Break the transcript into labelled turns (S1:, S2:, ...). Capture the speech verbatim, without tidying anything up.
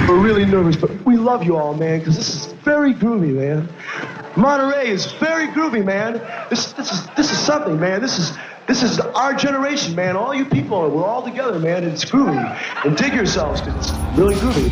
S1: We're really nervous, but we love you all, man, because this is very groovy, man. Monterey is very groovy, man. This, this is this is something, man. This is this is our generation, man. All you people, we're all together, man. And it's groovy. And dig yourselves, because it's really groovy.